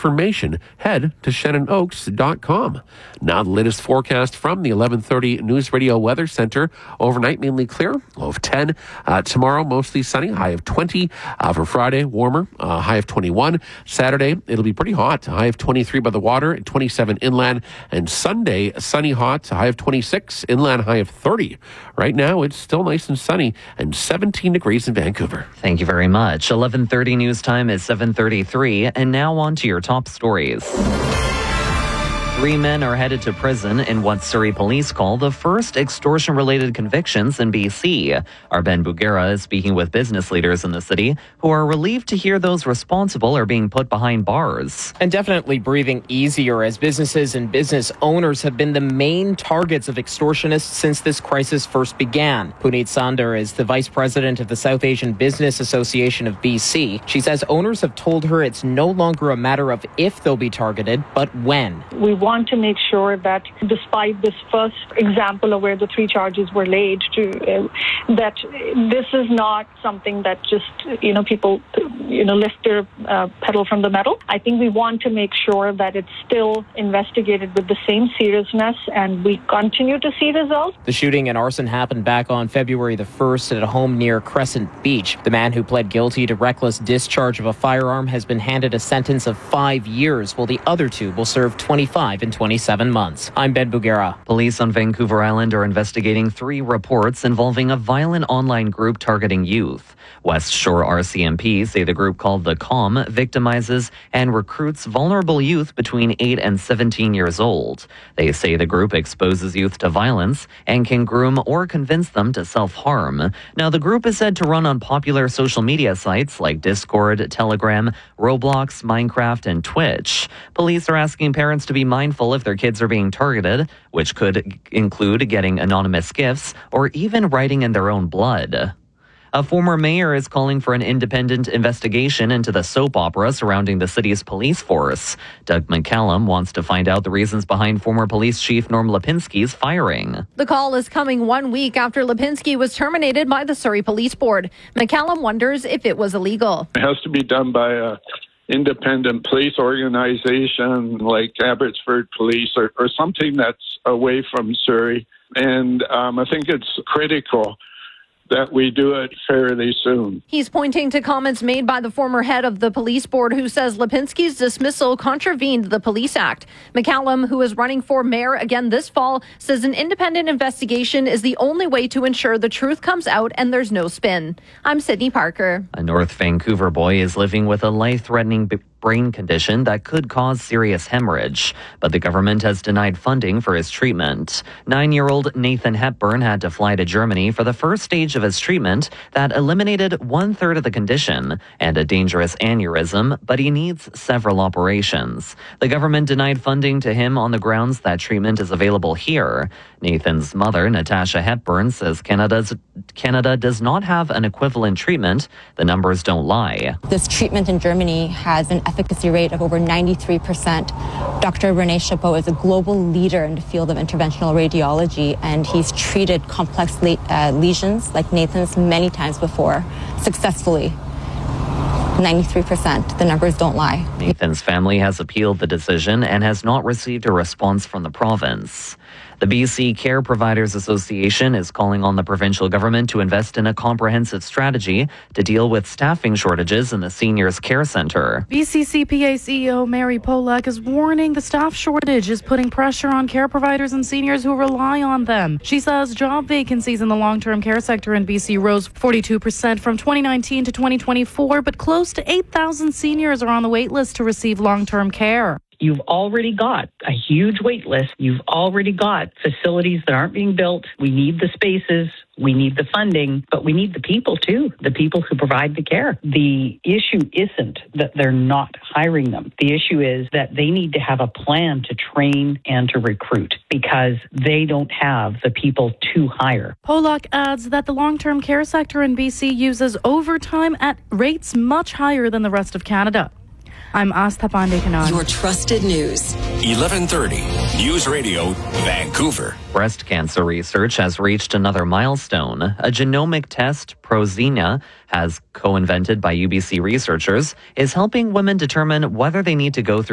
information, head to ShannonOaks.com. Now the latest forecast from the 11:30 News Radio Weather Center. Overnight, mainly clear, low of 10. Tomorrow, mostly sunny, high of 20. For Friday, warmer, high of 21. Saturday, it'll be pretty hot, high of 23 by the water, 27 inland. And Sunday, sunny, hot, high of 26, inland, high of 30. Right now, it's still nice and sunny and 17 degrees in Vancouver. Thank you very much. 11:30 news time is 7:33, and now on to your top stories. 3 men are headed to prison in what Surrey police call the first extortion-related convictions in BC. Our Ben Bugera is speaking with business leaders in the city who are relieved to hear those responsible are being put behind bars. And definitely breathing easier as businesses and business owners have been the main targets of extortionists since this crisis first began. Puneet Sandar is the vice president of the South Asian Business Association of BC. She says owners have told her it's no longer a matter of if they'll be targeted, but when. We want to make sure that despite this first example of where the 3 charges were laid, that this is not something that just, people, lift their pedal from the metal. I think we want to make sure that it's still investigated with the same seriousness and we continue to see results. The shooting and arson happened back on February the 1st at a home near Crescent Beach. The man who pled guilty to reckless discharge of a firearm has been handed a sentence of 5 years, while the other 2 will serve 25 and 27 months. I'm Ben Bugera. Police on Vancouver Island are investigating 3 reports involving a violent online group targeting youth. West Shore RCMP say the group called The Calm victimizes and recruits vulnerable youth between 8 and 17 years old. They say the group exposes youth to violence and can groom or convince them to self-harm. Now, the group is said to run on popular social media sites like Discord, Telegram, Roblox, Minecraft, and Twitch. Police are asking parents to be mindful if their kids are being targeted, which could include getting anonymous gifts or even writing in their own blood. A former mayor is calling for an independent investigation into the soap opera surrounding the city's police force. Doug McCallum wants to find out the reasons behind former police chief Norm Lipinski's firing. The call is coming 1 week after Lipinski was terminated by the Surrey Police Board. McCallum wonders if it was illegal. It has to be done by a independent police organization like Abbotsford Police or something that's away from Surrey. And I think it's critical that we do it fairly soon. He's pointing to comments made by the former head of the police board who says Lipinski's dismissal contravened the Police Act. McCallum, who is running for mayor again this fall, says an independent investigation is the only way to ensure the truth comes out and there's no spin. I'm Sydney Parker. A North Vancouver boy is living with a life-threatening brain condition that could cause serious hemorrhage, but the government has denied funding for his treatment. 9-year-old Nathan Hepburn had to fly to Germany for the first stage of his treatment that eliminated 1/3 of the condition and a dangerous aneurysm, but he needs several operations. The government denied funding to him on the grounds that treatment is available here. Nathan's mother, Natasha Hepburn, says Canada does not have an equivalent treatment. The numbers don't lie. This treatment in Germany has an efficacy rate of over 93%. Dr. René Chapeau is a global leader in the field of interventional radiology, and he's treated complex lesions like Nathan's many times before, successfully. 93%. The numbers don't lie. Nathan's family has appealed the decision and has not received a response from the province. The BC Care Providers Association is calling on the provincial government to invest in a comprehensive strategy to deal with staffing shortages in the Seniors Care Centre. BCCPA CEO Mary Polak is warning the staff shortage is putting pressure on care providers and seniors who rely on them. She says job vacancies in the long-term care sector in BC rose 42% from 2019 to 2024, but close to 8,000 seniors are on the wait list to receive long-term care. You've already got a huge wait list. You've already got facilities that aren't being built. We need the spaces. We need the funding, but we need the people too, the people who provide the care. The issue isn't that they're not hiring them. The issue is that they need to have a plan to train and to recruit because they don't have the people to hire. Polak adds that the long-term care sector in BC uses overtime at rates much higher than the rest of Canada. I'm Astha Pandey-Kanan. Your trusted news. 1130 News Radio, Vancouver. Breast cancer research has reached another milestone. A genomic test, Prozina, has co-invented by UBC researchers, is helping women determine whether they need to go through